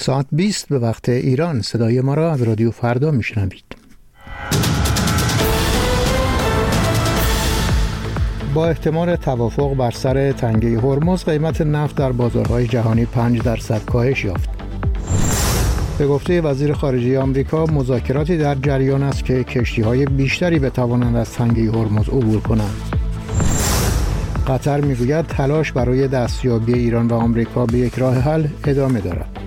ساعت 20 به وقت ایران. صدای ما را از رادیو فردا میشنوید. با احتمال توافق بر سر تنگه هرمز، قیمت نفت در بازارهای جهانی 5% کاهش یافت. به گفته وزیر خارجه آمریکا، مذاکراتی در جریان است که کشتی‌های بیشتری بتوانند از تنگه هرمز عبور کنند. قطر میگوید تلاش برای دستیابی ایران و آمریکا به یک راه حل ادامه دارد.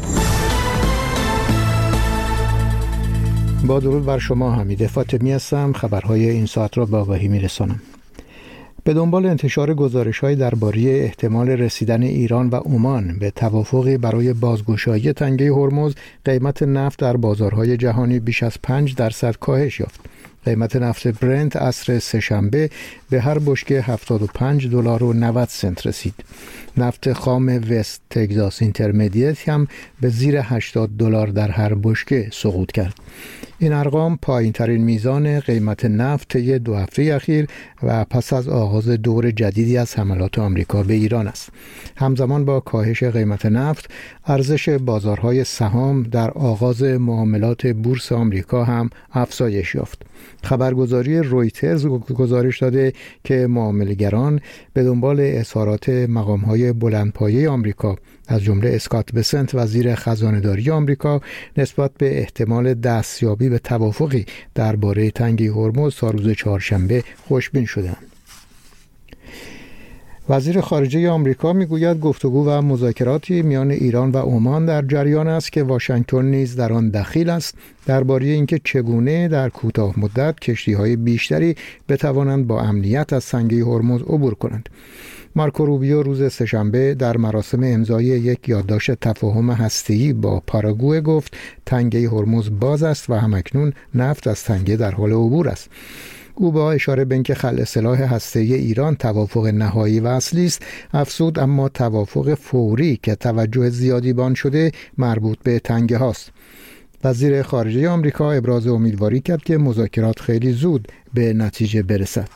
با درود بر شما، حمید فاطمی هستم. خبرهای این ساعت را به آگاهی میرسانم. به دنبال انتشار گزارش‌های درباره احتمال رسیدن ایران و عمان به توافقی برای بازگشایی تنگه هرمز، قیمت نفت در بازارهای جهانی بیش از 5% کاهش یافت. قیمت نفت برنت عصر سه‌شنبه به هر بشکه $75.90 رسید. نفت خام وست تگزاس اینترمدیت هم به زیر $80 در هر بشکه سقوط کرد. این ارقام پایین ترین میزان قیمت نفت طی 2 هفته اخیر و پس از آغاز دور جدیدی از حملات آمریکا به ایران است. همزمان با کاهش قیمت نفت، ارزش بازارهای سهام در آغاز معاملات بورس آمریکا هم افزایش یافت. خبرگزاری رویترز گزارش داده که معامله‌گران به دنبال اظهارات مقام‌های بلندپایه آمریکا، از جمله اسکات بسنت وزیر خزانه‌داری آمریکا، نسبت به احتمال دستیابی به توافقی درباره تنگه هرمز تا روز چهارشنبه خوشبین شدند. وزیر خارجه آمریکا میگوید گفتگو و مذاکراتی میان ایران و عمان در جریان است که واشنگتن نیز در آن دخیل است، درباره اینکه چگونه در کوتاه مدت کشتی‌های بیشتری بتوانند با امنیت از تنگه هرمز عبور کنند. مارکو روبیو روز سه‌شنبه در مراسم امضای یک یادداشت تفاهم هسته‌ای با پاراگوئه گفت تنگه هرمز باز است و همکنون نفت از تنگه در حال عبور است. او با اشاره به اینکه خلع سلاح هسته‌ای ایران توافق نهایی و اصلی است افزود اما توافق فوری که توجه زیادی به آن شده مربوط به تنگه هاست. وزیر خارجه آمریکا ابراز امیدواری کرد که مذاکرات خیلی زود به نتیجه برسد.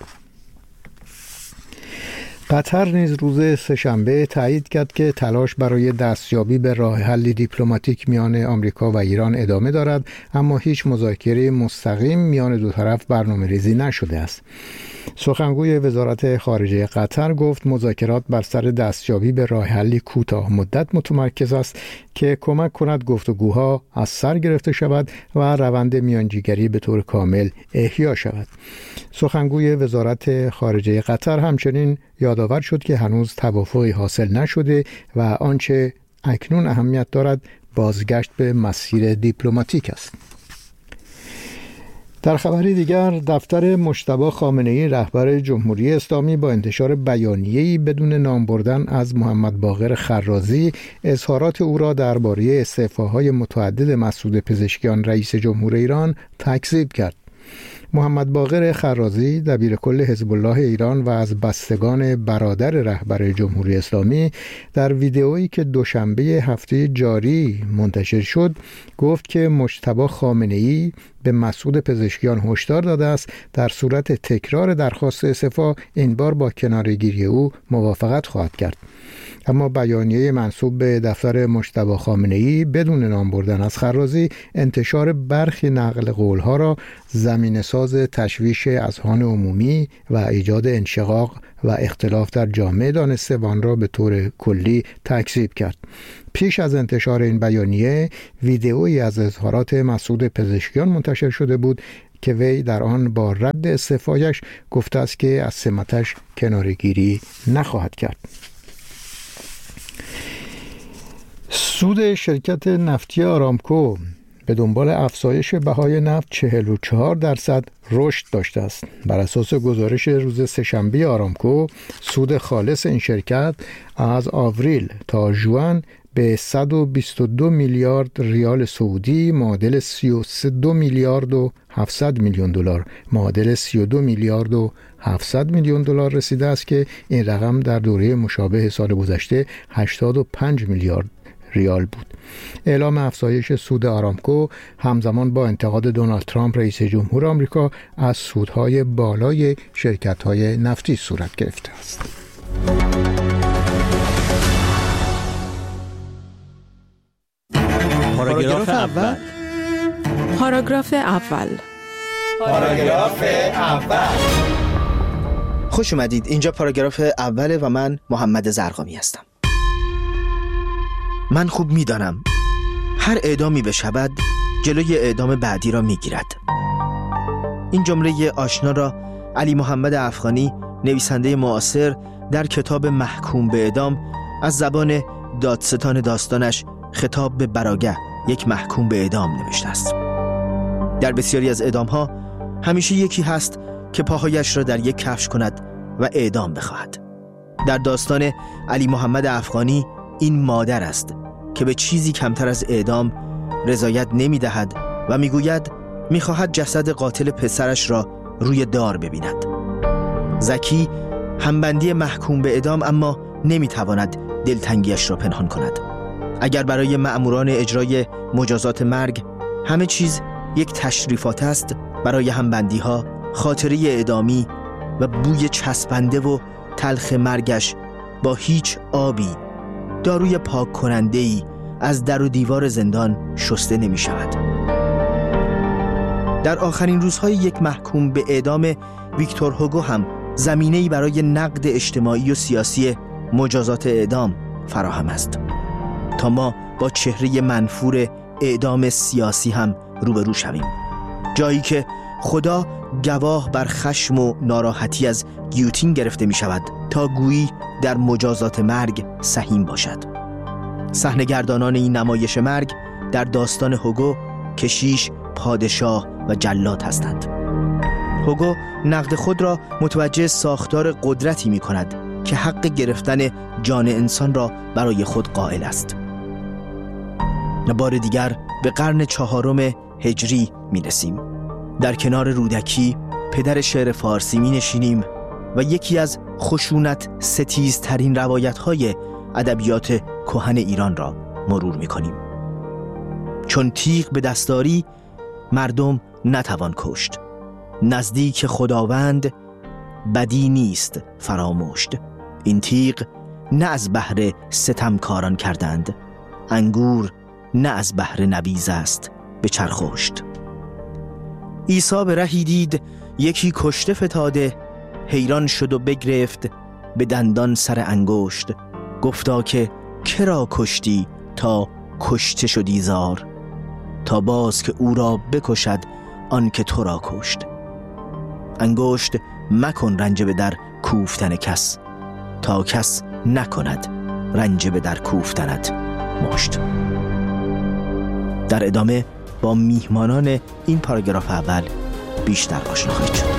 قطر نیز روز سه‌شنبه تایید کرد که تلاش برای دستیابی به راه حل دیپلماتیک میان آمریکا و ایران ادامه دارد، اما هیچ مذاکره مستقیم میان دو طرف برنامه‌ریزی نشده است. سخنگوی وزارت خارجه قطر گفت مذاکرات بر سر دستیابی به راه حلی کوتاه مدت متمرکز است که کمک کند گفتگوها از سر گرفته شود و روند میانجیگری به طور کامل احیا شود. سخنگوی وزارت خارجه قطر همچنین یادآور شد که هنوز توافقی حاصل نشده و آنچه اکنون اهمیت دارد بازگشت به مسیر دیپلماتیک است. در خبری دیگر، دفتر مجتبی خامنه‌ای رهبر جمهوری اسلامی با انتشار بیانیه‌ای بدون نام بردن از محمد باقر خرازی اظهارات او را درباره استعفاهای متعدد مسعود پزشکیان رئیس جمهور ایران تکذیب کرد. محمد باقر خرازی دبیرکل حزب الله ایران و از بستگان برادر رهبر جمهوری اسلامی در ویدئویی که دوشنبه هفته جاری منتشر شد گفت که مجتبی خامنه‌ای به مسعود پزشکیان هشدار داده است در صورت تکرار درخواست استعفا این بار با کناره‌گیری او موافقت خواهد کرد. اما بیانیه منسوب به دفتر مجتبی خامنه‌ای بدون نام بردن از خرازی انتشار برخی نقل قول‌ها را زمینه‌ساز تشویش اذهان عمومی و ایجاد انشقاق و اختلاف در جامعه دانسته و آن را به طور کلی تکذیب کرد. پیش از انتشار این بیانیه، ویدئویی از اظهارات مسعود پزشکیان منتشر شده بود که وی در آن با رد استعفایش گفته است که از سمتش کناره‌گیری نخواهد کرد. سود شرکت نفتی آرامکو به دنبال افزایش بهای نفت 44% رشد داشته است. بر اساس گزارش روز سه‌شنبه آرامکو، سود خالص این شرکت از آوریل تا ژوئن به 122 میلیارد ریال سعودی معادل 32 میلیارد و 700 میلیون دلار معادل 32 میلیارد و 700 میلیون دلار رسیده است که این رقم در دوره مشابه سال گذشته 85 میلیارد ریال بود. اعلام افزایش سود آرامکو همزمان با انتقاد دونالد ترامپ رئیس جمهور آمریکا از سودهای بالای شرکت‌های نفتی صورت گرفته است. پاراگراف اول. پاراگراف اول. پاراگراف اول. خوش اومدید. اینجا پاراگراف اوله و من محمد زرقامی هستم. من خوب میدانم هر اعدامی بشود جلوی اعدام بعدی را میگیرد. این جمله آشنا را علی محمد افغانی، نویسنده معاصر، در کتاب محکوم به اعدام از زبان دادستان داستانش خطاب به براگه، یک محکوم به اعدام، نوشته است. در بسیاری از اعدام‌ها همیشه یکی هست که پاهایش را در یک کفش کند و اعدام بخواهد. در داستان علی محمد افغانی این مادر است که به چیزی کمتر از اعدام رضایت نمی‌دهد و می‌گوید می‌خواهد جسد قاتل پسرش را روی دار ببیند. زکی همبندی محکوم به اعدام اما نمی‌تواند دلتنگیش را پنهان کند. اگر برای مأموران اجرای مجازات مرگ همه چیز یک تشریفات است، برای همبندی‌ها خاطره اعدامی و بوی چسبنده و تلخ مرگش با هیچ آبی، داروی پاک کننده‌ای از در و دیوار زندان شسته نمی شود. در آخرین روزهای یک محکوم به اعدام ویکتور هوگو هم زمینه‌ای برای نقد اجتماعی و سیاسی مجازات اعدام فراهم است، تا ما با چهره منفور اعدام سیاسی هم روبرو شویم. جایی که خدا گواه بر خشم و ناراحتی از گیوتین گرفته می شود تا گویی در مجازات مرگ سهیم باشد. صحنه‌گردانان این نمایش مرگ در داستان هوگو کشیش، پادشاه و جلاد هستند. هوگو نقد خود را متوجه ساختار قدرتی می کند که حق گرفتن جان انسان را برای خود قائل است. بار دیگر به قرن 4 هجری می رسیم. در کنار رودکی، پدر شعر فارسی، می نشینیم و یکی از خشونت ستیزترین روایت‌های ادبیات کهن ایران را مرور می کنیم. چون تیغ به دستاری مردم نتوان کشت، نزدیک خداوند بدی نیست فراموشت. این تیغ نه از بهر ستمکاران کردند، انگور نه از بهر نبیذ است به چرخوشت. عیسی به رهی دید یکی کشته فتاده، حیران شد و بگرفت به دندان سر انگشت. گفتا که کرا کشتی تا کشته شدی زار، تا باز که او را بکشد آن که تو را کشت. انگشت مکن رنج به در کوفتن کس، تا کس نکند رنج به در کوفتنت مشت. در ادامه با میهمانان این پاراگراف اول بیشتر آشنا خواهید شد.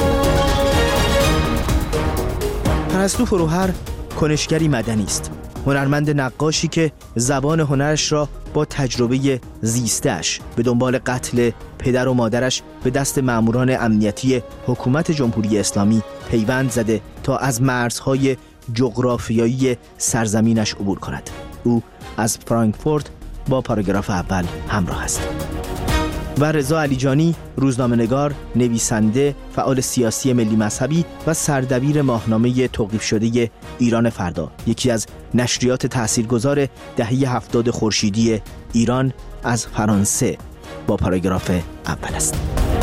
پرستو فروهر کنشگری مدنی است، هنرمند نقاشی که زبان هنرش را با تجربه زیستش به دنبال قتل پدر و مادرش به دست ماموران امنیتی حکومت جمهوری اسلامی پیوند زده تا از مرزهای جغرافیایی سرزمینش عبور کند. او از فرانکفورت با پاراگراف اول همراه است. و رضا علیجانی، روزنامه‌نگار، نویسنده، فعال سیاسی ملی مذهبی و سردبیر ماهنامه توقیف شده ایران فردا، یکی از نشریات تاثیرگذار دهه 70 خورشیدی ایران، از فرانسه با پاراگراف اول است.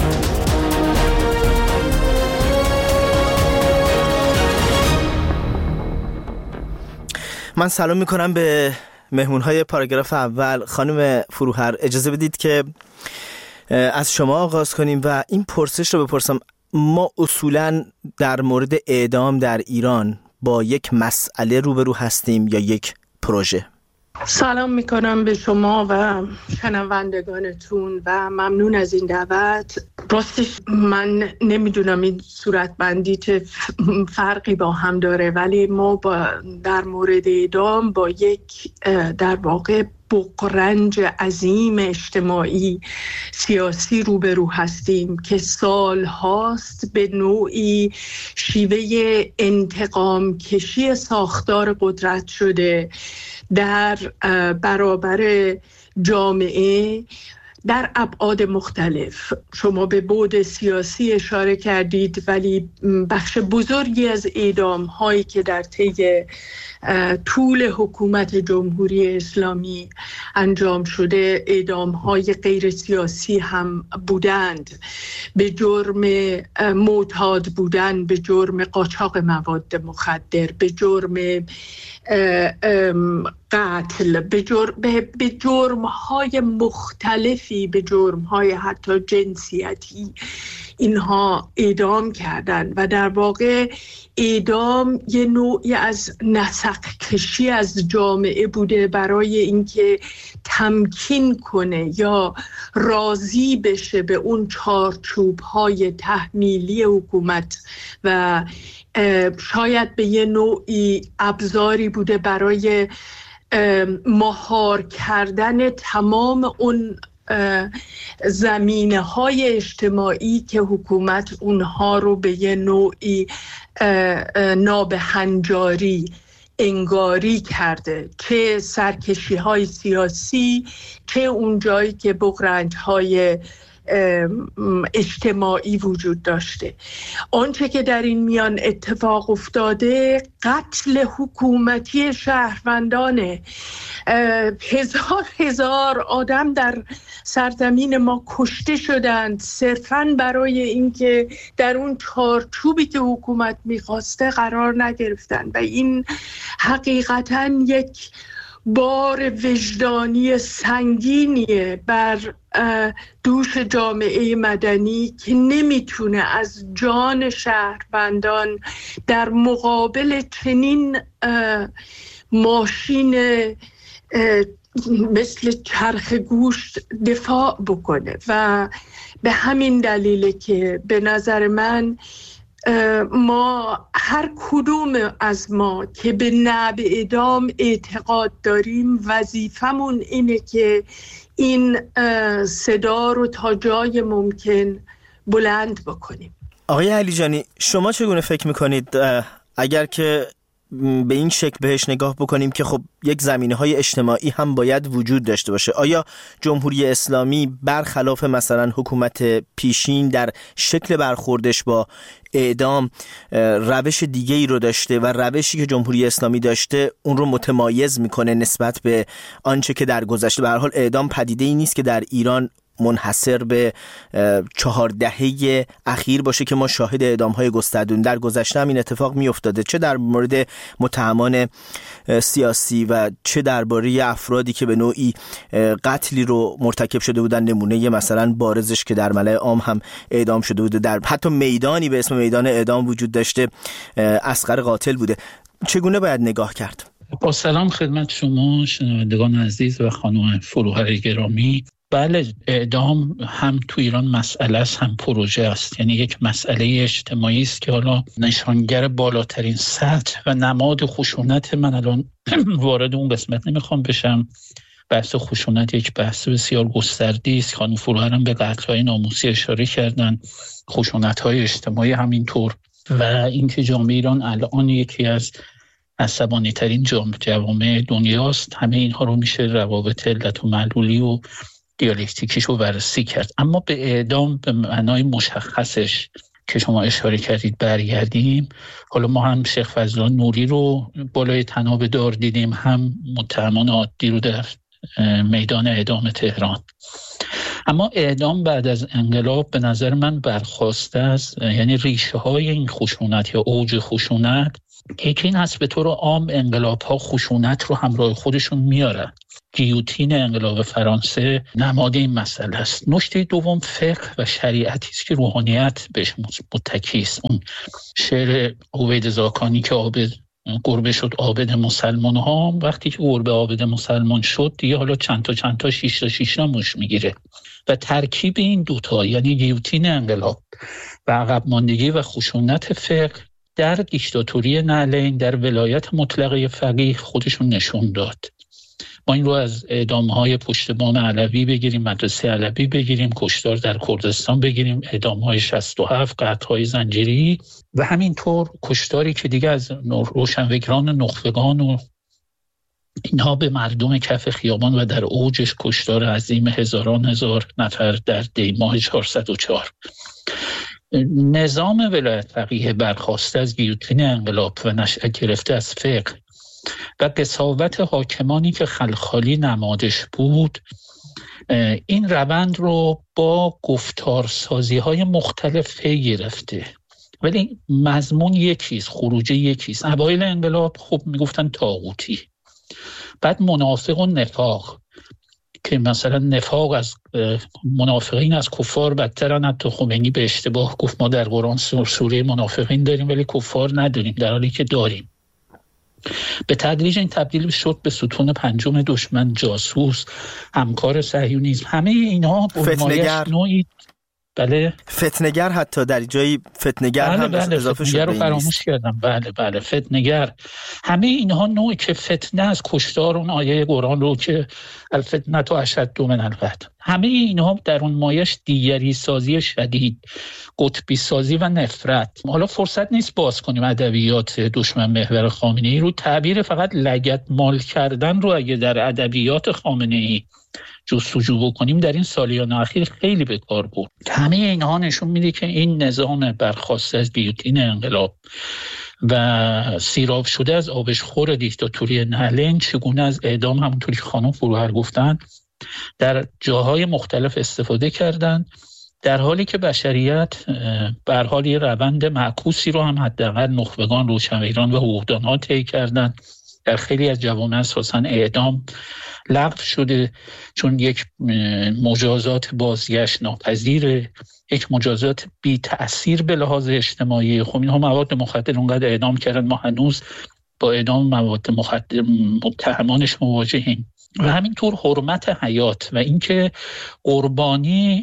من سلام میکنم به مهمونهای پاراگراف اول. خانم فروهر، اجازه بدید که از شما آغاز کنیم و این پرسش رو بپرسم. ما اصولاً در مورد اعدام در ایران با یک مسئله روبرو هستیم یا یک پروژه؟ سلام میکنم به شما و شنوندگانتون و ممنون از این دعوت. راستش من نمیدونم این صورتبندی چه فرقی با هم داره، ولی ما در مورد اعدام با یک در واقع بغرنج عظیم اجتماعی سیاسی روبرو هستیم که سال هاست به نوعی شیوه انتقام کشی ساختار قدرت شده در برابر جامعه در ابعاد مختلف. شما به بعد سیاسی اشاره کردید، ولی بخش بزرگی از اعدام هایی که در طی طول حکومت جمهوری اسلامی انجام شده اعدام‌های غیر سیاسی هم بودند، به جرم معتاد بودن، به جرم قاچاق مواد مخدر، به جرم قتل، به جرم‌های مختلفی، به جرم‌های حتی جنسیتی اینها اعدام کردند و در واقع اعدام یه نوعی از نسق کشی از جامعه بوده برای اینکه تمکین کنه یا راضی بشه به اون چارچوب‌های تحمیلی حکومت و شاید به یه نوعی ابزاری بوده برای مهار کردن تمام اون زمینه‌های اجتماعی که حکومت اونها رو به یه نوعی نابهنجاری انگاری کرده، چه سرکشی‌های سیاسی، چه اون جایی که بغرنج‌های اجتماعی وجود داشته. آنچه که در این میان اتفاق افتاده قتل حکومتی شهروندانه. هزار آدم در سرزمین ما کشته شدند صرفاً برای اینکه در اون چارچوبی که حکومت میخواسته قرار نگرفتن و این حقیقتاً یک بار وجدانی سنگینیه بر دوش جامعه مدنی که نمیتونه از جان شهروندان در مقابل چنین ماشین مثل چرخ گوشت دفاع بکنه و به همین دلیله که به نظر من ما هر کدوم از ما که به نعب اعدام اعتقاد داریم وظیفمون اینه که این صدا رو تا جای ممکن بلند بکنیم. آقای علیجانی، شما چگونه فکر میکنید اگر که به این شکل بهش نگاه بکنیم که خب یک زمینه‌های اجتماعی هم باید وجود داشته باشه، آیا جمهوری اسلامی برخلاف مثلا حکومت پیشین در شکل برخوردش با اعدام روش دیگه‌ای رو داشته و روشی که جمهوری اسلامی داشته اون رو متمایز میکنه نسبت به آنچه که در گذشته؟ به هر حال اعدام پدیده‌ای نیست که در ایران منحصر به 4 دهه اخیر باشه که ما شاهد اعدام‌های گسترده‌ای در گذشته هم این اتفاق می‌افتاده، چه در مورد متهمان سیاسی و چه درباره افرادی که به نوعی قتلی رو مرتکب شده بودن. نمونه مثلا بارزش که در ملأ عام هم اعدام شده بوده، در حتی میدانی به اسم میدان اعدام وجود داشته، اصغر قاتل بوده. چگونه باید نگاه کرد؟ با سلام خدمت شما شنوندگان عزیز و خانم فروهر گرامی. بله، اعدام هم تو ایران مسئله است هم پروژه است، یعنی یک مسئله اجتماعی است که حالا نشانگر بالاترین سطح و نماد خشونت. من الان وارد اون قسمت نمیخوام بشم. بحث خشونت یک بحث بسیار گسترده‌ای است. خانم فروهر هم به قتل‌های ناموسی اشاره کردن، خشونت‌های اجتماعی همینطور، و اینکه جامعه ایران الان یکی از عصبانی‌ترین جوامع دنیاست. همه اینها رو میشه روابط علت و معلولی و دیالکتیکیش رو بررسی کرد. اما به اعدام به معنای مشخصش که شما اشاره کردید برگردیم. حالا ما هم شیخ فضلالله نوری رو بالای طناب دار دیدیم، هم متهمان عادی رو در میدان اعدام تهران. اما اعدام بعد از انقلاب به نظر من برخواسته از، یعنی ریشه های این خشونت یا اوج خشونت، یکی این هست به طور عام انقلاب ها خشونت رو همراه خودشون میارن. گیوتین انقلاب فرانسه نماد این مسئله است. نکته دوم فقه و شریعتی است که روحانیت بهش متکی است. اون شعر عبید زاکانی که گربه شد عابد مسلمان ها، وقتی که گربه عابد مسلمان شد دیگه حالا چند تا 6 تا موش میگیره. و ترکیب این دوتا، یعنی گیوتین انقلاب و عقب ماندگی و خشونت فقه در دیکتاتوری نعلین، در ولایت مطلقه فقیه خودشون نشون داد. ما این رو از اعدام‌های پشتبان علوی بگیریم، مدرسه علوی بگیریم، کشتار در کردستان بگیریم، اعدام‌های 67، قطع‌های زنجیری و همینطور کشتاری که دیگه از روشنفکران نخبگان و اینها به مردم کف خیابان و در اوجش کشتار عظیم هزار نفر در دیماه 404. نظام ولایت فقیه برخواسته از گیوتین انقلاب و نشأت گرفته از فقه و قساوت حاکمانی که خلخالی نمادش بود، این روند رو با گفتارسازی‌های مختلف پی گرفته، ولی مضمون یکیست، خروجی یکیست. اوایل انقلاب خب میگفتن طاغوتی، بعد منافق و نفاق که مثلا نفاق از منافقین از کفار بدترن. حتی خمینی به اشتباه گفت ما در قرآن سوره منافقین داریم ولی کفار نداریم، در حالی که داریم. به تدریج این تبدیل شد به ستون پنجم دشمن، جاسوس، همکار صهیونیسم. همه اینها فتنه‌گر، نوعی بله فتنه‌گر، حتی در جایی فتنه‌گر هم اضافه شد. رو فراموش کردم. بله فتنه‌گر. همه اینها نوعی که فتنه از کشتار اون آیه قرآن رو که الفتنه تو اشد من القتل، همه اینها در اون مایش دیگری سازی شدید، قطبی سازی و نفرت. حالا فرصت نیست باز کنیم ادبیات دشمن محور خامنه‌ای رو. تعبیر فقط لگد مال کردن رو اگه در ادبیات خامنه‌ای جستجو بکنیم در این سالیان اخیر خیلی به کار برد. همه اینها نشون میده که این نظام برخواسته از گیوتین انقلاب و سیراب شده از آبشخور دیکتاتوری نهلین چگونه از اعدام، همونطوری که خانم فروهر گفتن، در جاهای مختلف استفاده کردن، در حالی که بشریت به هر حال یه روند معکوسی رو هم حداقل نخبگان، روشنفکران و حقوقدان‌ها طی کردن. در خیلی از جوامع اساساً اعدام لغو شده چون یک مجازات بازگشت ناپذیره، یک مجازات بی تأثیر به لحاظ اجتماعی. خب اینها مواد مخدر اونقدر اعدام کردن، ما هنوز با اعدام مواد مخدر متهمانش مواجهیم. و همینطور حرمت حیات و اینکه قربانی،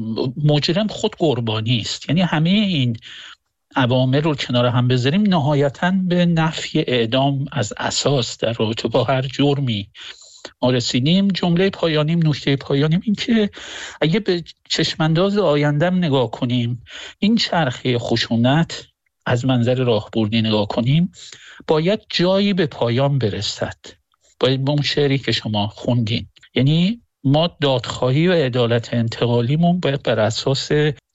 مجرم خود قربانی است. یعنی همه این عوامل رو کنار هم بذاریم نهایتاً به نفی اعدام از اساس در رابطه با هر جرمی ما رسیدیم. جمله پایانیم، نکته پایانیم این که اگه به چشمانداز آیندم نگاه کنیم، این چرخه خشونت از منظر راهبردی نگاه کنیم، باید جایی به پایان برسد. باید به اون شعری که شما خوندین، یعنی ما دادخواهی و عدالت انتقالیمون باید بر اساس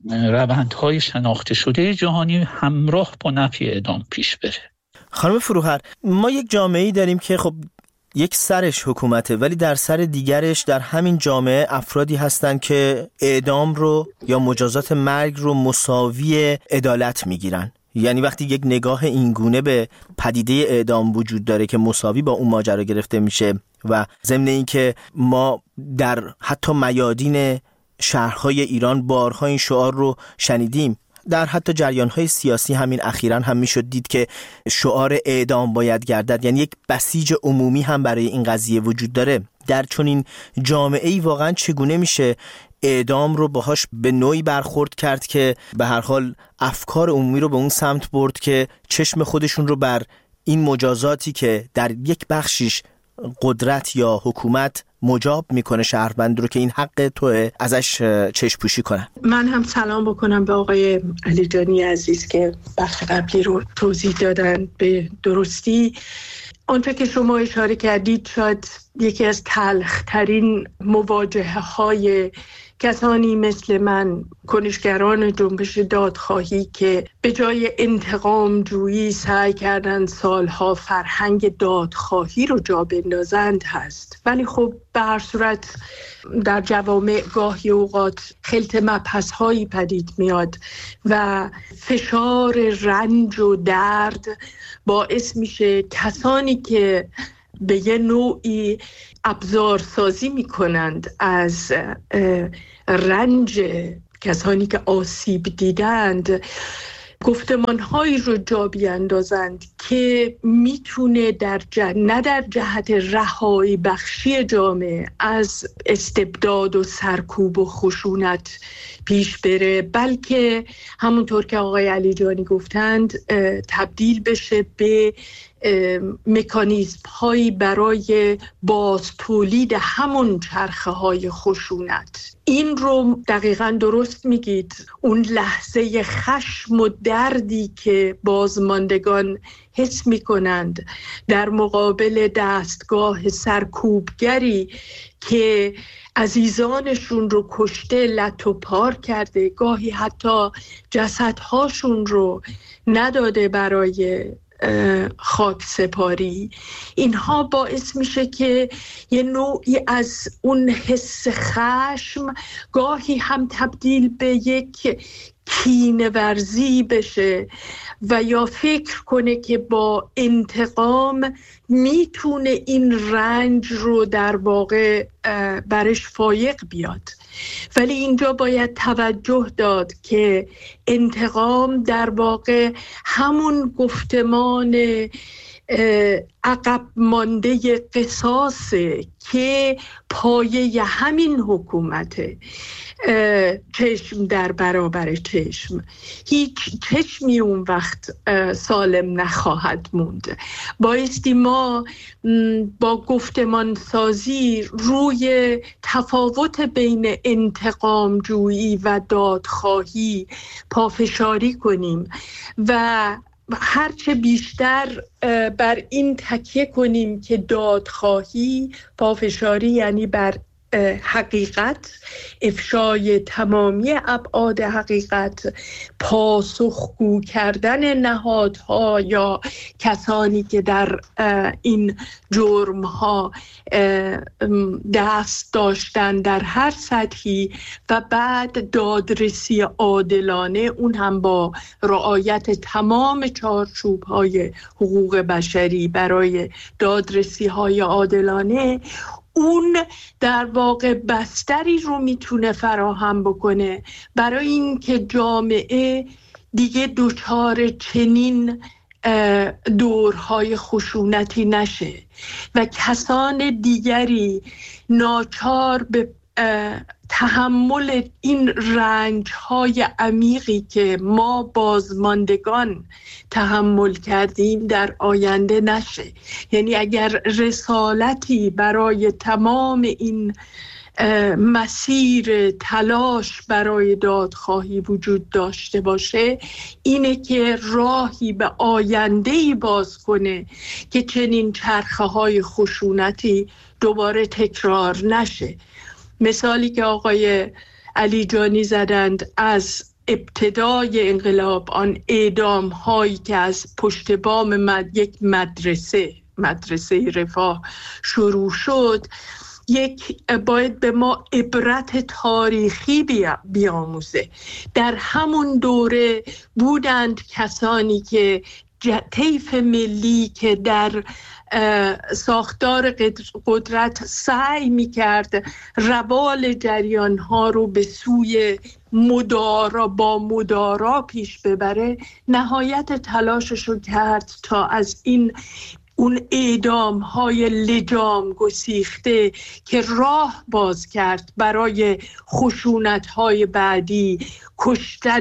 روندهای شناخته شده جهانی همراه با نفی اعدام پیش بره. خانم فروهر، ما یک جامعه‌ای داریم که خب یک سرش حکومته، ولی در سر دیگرش در همین جامعه افرادی هستن که اعدام رو یا مجازات مرگ رو مساوی عدالت میگیرن. یعنی وقتی یک نگاه اینگونه به پدیده اعدام وجود داره که مساوی با اون ماجرا گرفته میشه و ضمن این که ما در حتی میادین شهرهای ایران بارها این شعار رو شنیدیم، در حتی جریانهای سیاسی همین اخیراً هم میشد دید که شعار اعدام باید گردد، یعنی یک بسیج عمومی هم برای این قضیه وجود داره. در چنین جامعه‌ای واقعاً چگونه میشه اعدام رو باهاش به نوعی برخورد کرد که به هر حال افکار عمومی رو به اون سمت برد که چشم خودشون رو بر این مجازاتی که در یک بخشیش قدرت یا حکومت مجاب میکنه شهروند رو که این حق توه، ازش چشم پوشی کنن. من هم سلام بکنم به آقای علیجانی عزیز که بخش قبلی رو توضیح دادن به درستی. آنچه که شما اشاره کردید شاید یکی از تلخ‌ترین مواجهه های کسانی مثل من، کنشگران جنبش دادخواهی که به جای انتقام جویی سعی کردن سالها فرهنگ دادخواهی رو جا بندازند هست. ولی خب به هر صورت در جوامع گاهی اوقات خلط مبحث هایی پدید میاد و فشار رنج و درد باعث میشه کسانی که به یه نوعی ابزارسازی میکنند از رنج کسانی که آسیب دیدند گفتمان‌هایی رو جا بیاندازند که میتونه نه در جهت رهایی بخشی جامعه از استبداد و سرکوب و خشونت پیش بره، بلکه همونطور که آقای علیجانی گفتند تبدیل بشه به مکانیزم هایی برای باز تولید همون چرخه های خشونت. این رو دقیقاً درست میگید. اون لحظه خشم و دردی که بازماندگان حس میکنند در مقابل دستگاه سرکوبگری که عزیزانشون رو کشته، لت و پار کرده، گاهی حتی جسدهاشون رو نداده برای خاک سپاری، اینها باعث میشه که یه نوعی از اون حس خشم گاهی هم تبدیل به یک کینه ورزی بشه و یا فکر کنه که با انتقام میتونه این رنج رو در واقع برش فایق بیاد. ولی اینجا باید توجه داد که انتقام در واقع همون گفتمان عقب مانده قصاصه که پایه همین حکومته. چشم در برابر چشم، هیچ چشمی اون وقت سالم نخواهد موند. بایستی ما با گفتمان سازی روی تفاوت بین انتقام جویی و دادخواهی پافشاری کنیم و هرچه بیشتر بر این تکیه کنیم که دادخواهی، پافشاری یعنی بر حقیقت، افشای تمامی ابعاد حقیقت، پاسخگو کردن نهادها یا کسانی که در این جرمها دست داشتن در هر سطحی، و بعد دادرسی عادلانه، اون هم با رعایت تمام چارچوب‌های حقوق بشری برای دادرسی های عادلانه، اون در واقع بستری رو میتونه فراهم بکنه برای اینکه جامعه دیگه دچار چنین دورهای خشونتی نشه و کسان دیگری ناچار به تحمل این رنج‌های عمیقی که ما بازماندگان تحمل کردیم در آینده نشه. یعنی اگر رسالتی برای تمام این مسیر تلاش برای دادخواهی وجود داشته باشه، اینه که راهی به آینده‌ای باز کنه که چنین چرخه‌های خشونتی دوباره تکرار نشه. مثالی که آقای علی جانی زدند از ابتدای انقلاب، آن اعدام هایی که از پشت بام یک مدرسه رفاه شروع شد، باید به ما عبرت تاریخی بیاموزه. در همون دوره بودند کسانی که طیف ملی که در ساختار قدرت سعی می‌کرد روال جریان‌ها رو به سوی با مدارا پیش ببره، نهایت تلاشش رو کرد تا از اون اعدام‌های لجام گسیخته که راه باز کرد برای خشونت‌های بعدی، کشتن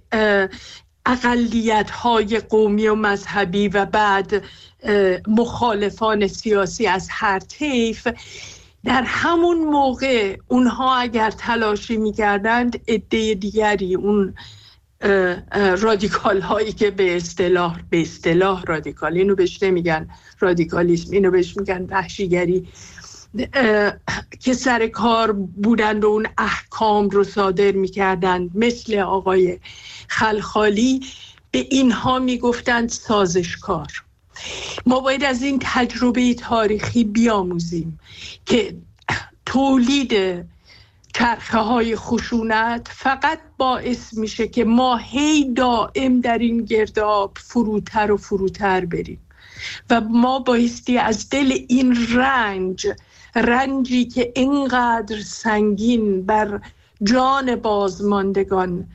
اقلیت‌های قومی و مذهبی و بعد مخالفان سیاسی از هر طیف. در همون موقع اونها اگر تلاشی می‌کردند، عده دیگری، اون رادیکال هایی که به اصطلاح رادیکال، اینو بهش نمیگن رادیکالیسم، اینو بهش میگن وحشیگری، که سر کار بودند و اون احکام رو صادر میکردند، مثل آقای خلخالی، به اینها میگفتند سازشکار. ما باید از این تجربه تاریخی بیاموزیم که تولید چرخه های خشونت فقط باعث میشه که ما هی دائم در این گرداب فروتر و فروتر بریم و ما بایستی از دل این رنجی که اینقدر سنگین بر جان بازماندگان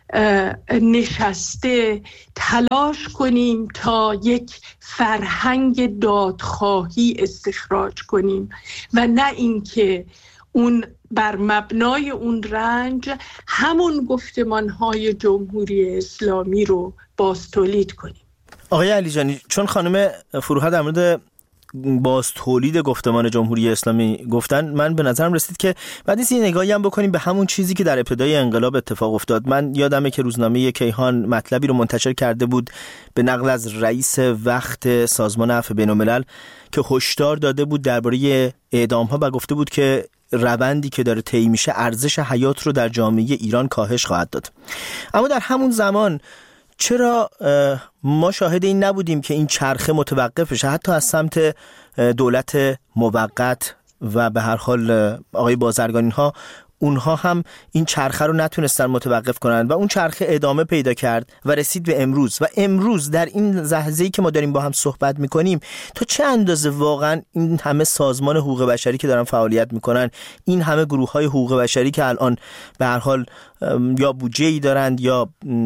نشسته تلاش کنیم تا یک فرهنگ دادخواهی استخراج کنیم و نه اینکه اون بر مبنای اون رنج همون گفتمان‌های جمهوری اسلامی رو باز تولید کنیم. آقای علی جانی، چون خانم فروها در مورد باز تولید گفتمان جمهوری اسلامی گفتن، من به نظرم رسید که بعد نیست یه نگاهی هم بکنیم به همون چیزی که در ابتدای انقلاب اتفاق افتاد. من یادمه که روزنامه کیهان مطلبی رو منتشر کرده بود به نقل از رئیس وقت سازمان عفو بین‌الملل که هشدار داده بود درباره اعدام‌ها و گفته بود که روندی که داره طی میشه ارزش حیات رو در جامعه ایران کاهش خواهد داد. اما در همون زمان چرا ما شاهد این نبودیم که این چرخه متوقف بشه، حتی از سمت دولت موقت و به هر حال آقای بازرگانی ها، اونها هم این چرخه رو نتونستن متوقف کنن و اون چرخه ادامه پیدا کرد و رسید به امروز. و امروز در این لحظه‌ای که ما داریم با هم صحبت میکنیم، تا چه اندازه واقعا این همه سازمان حقوق بشری که دارن فعالیت میکنن، این همه گروه‌های حقوق بشری که الان به هر حال یا بودجه‌ای دارند یا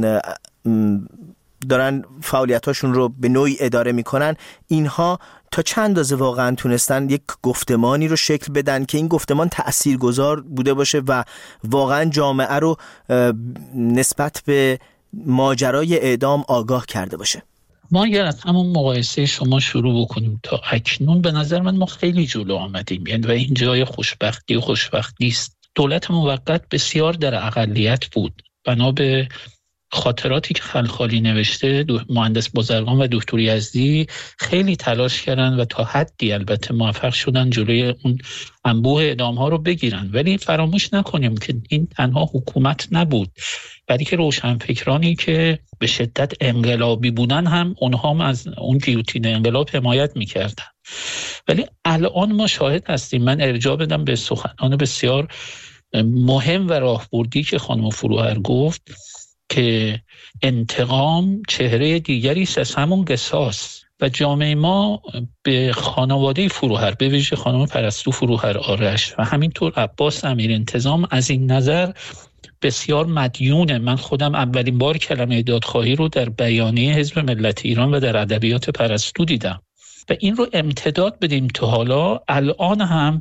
دارن فعالیتاشون رو به نوعی اداره میکنن، اینها تا چند اندازه واقعا تونستن یک گفتمانی رو شکل بدن که این گفتمان تأثیرگذار بوده باشه و واقعا جامعه رو نسبت به ماجرای اعدام آگاه کرده باشه؟ ما اگر از همون مقایسه شما شروع بکنیم تا اکنون، به نظر من ما خیلی جلو آمدیم، یعنی و این جای خوشبختی است. دولت موقت بسیار در اقلیت بود. بنا به خاطراتی که خلخالی نوشته، مهندس بازرگان و دکتر یزدی خیلی تلاش کردن و تا حدی البته موفق شدن جلوی اون انبوه اعدام ها رو بگیرن. ولی فراموش نکنیم که این تنها حکومت نبود، بلکه روشنفکرانی که به شدت انقلابی بودن هم اونها هم از اون گیوتین انقلاب حمایت میکردن. ولی الان ما شاهد هستیم. من ارجاع بدم به سخنان بسیار مهم و راهبردی که خانم فروهر گفت که انتقام چهره دیگری است از همون قصاص. و جامعه ما به خانواده فروهر، به ویژه خانم پرستو فروهر آرش و همینطور عباس امیرانتظام، از این نظر بسیار مدیونه. من خودم اولین بار کلمه دادخواهی رو در بیانیه حزب ملت ایران و در ادبیات پرستو دیدم و این رو امتداد بدیم تا حالا. الان هم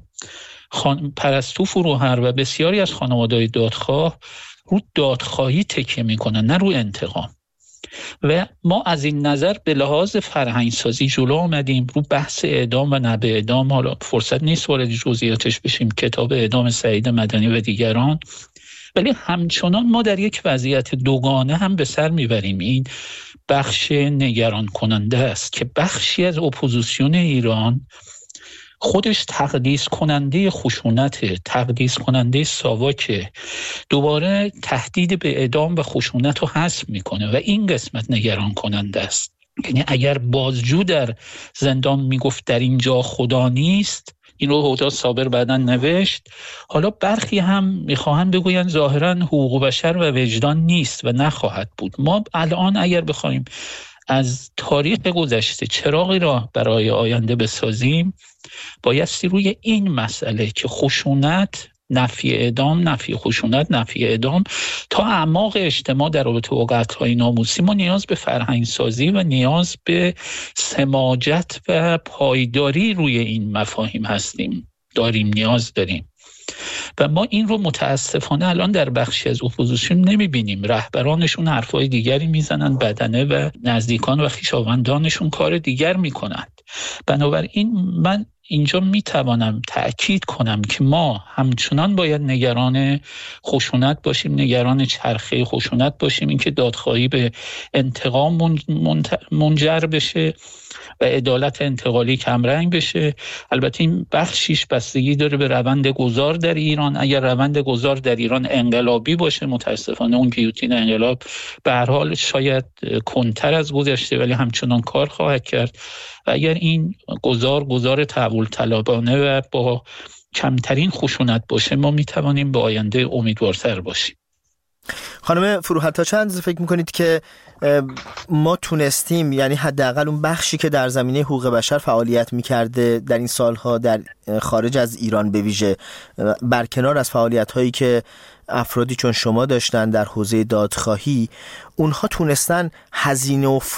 پرستو فروهر و بسیاری از خانواده‌های دادخواه رو دادخواهی تکیه میکنن، نه رو انتقام. و ما از این نظر به لحاظ فرهنگسازی جلو آمدیم. رو بحث اعدام و نه به اعدام حالا فرصت نیست وارد جزئیاتش بشیم، کتاب اعدام سعید مدنی و دیگران. ولی همچنان ما در یک وضعیت دوگانه هم به سر میبریم. این بخش نگران کننده است که بخشی از اپوزیسیون ایران خودش تقدیس کننده خشونت، تقدیس کننده ساواک، دوباره تهدید به اعدام و خشونت رو حذف میکنه و این قسمت نگران کننده است. یعنی اگر بازجو در زندان میگفت در اینجا خدا نیست، این رو هودا صابر بعداً نوشت، حالا برخی هم میخواهند بگویند ظاهراً حقوق بشر و وجدان نیست و نخواهد بود. ما الان اگر بخوایم از تاریخ گذشته چراغی را برای آینده بسازیم، بایستی روی این مسئله که خشونت، نفی اعدام، نفی خشونت، نفی اعدام تا اعماق اجتماع در رابطه با قتل‌های ناموسی، ما نیاز به فرهنگ سازی و نیاز به سماجت و پایداری روی این مفاهیم نیاز داریم. و ما این رو متاسفانه الان در بخشی از اپوزیسیون نمیبینیم. رهبرانشون حرفای دیگری میزنن، بدنه و نزدیکان و خویشاوندانشون کار دیگر میکنند. بنابراین من اینجا میتوانم تأکید کنم که ما همچنان باید نگران خشونت باشیم، نگران چرخه خشونت باشیم، اینکه دادخواهی به انتقام منجر بشه و عدالت انتقالی کمرنگ بشه. البته این بخشیش بستگی داره به روند گذار در ایران. اگر روند گذار در ایران انقلابی باشه، متاسفانه اون گیوتین انقلاب به هر حال شاید کنتر از گذشته ولی همچنان کار خواهد کرد. و اگر این گذار تحول طلبانه و با کمترین خشونت باشه، ما میتوانیم به آینده امیدوارتر باشیم. خانم فروهر، تا چند فکر میکنید که ما تونستیم، یعنی حداقل اون بخشی که در زمینه حقوق بشر فعالیت میکرده در این سالها در خارج از ایران به ویژه، برکنار از فعالیت‌هایی که افرادی چون شما داشتن در حوزه دادخواهی، اونها تونستن هزینه و